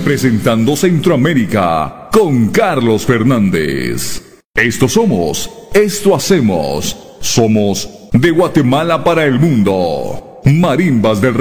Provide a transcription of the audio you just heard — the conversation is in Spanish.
representando Centroamérica con Carlos Fernández. Esto somos, esto hacemos. Somos de Guatemala para el mundo. Marimbas del